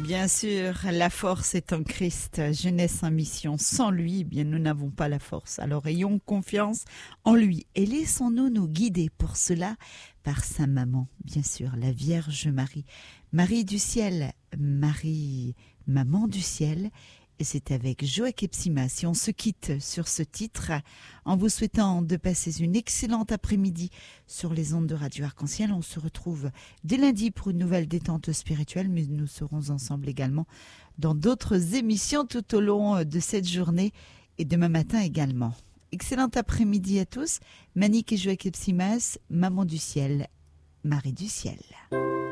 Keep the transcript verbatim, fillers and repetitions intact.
Bien sûr, la force est en Christ, jeunesse en mission. Sans lui, eh bien, nous n'avons pas la force. Alors ayons confiance en lui et laissons-nous nous guider pour cela par sa maman, bien sûr, la Vierge Marie. Marie du ciel, Marie, maman du ciel. Et c'est avec joie qu'Epsimas. Et on se quitte sur ce titre en vous souhaitant de passer une excellente après-midi sur les ondes de Radio Arc-en-Ciel. On se retrouve dès lundi pour une nouvelle détente spirituelle, mais nous serons ensemble également dans d'autres émissions tout au long de cette journée et demain matin également. Excellent après-midi à tous. Manique et Joachim Epsimas, maman du ciel, Marie du ciel.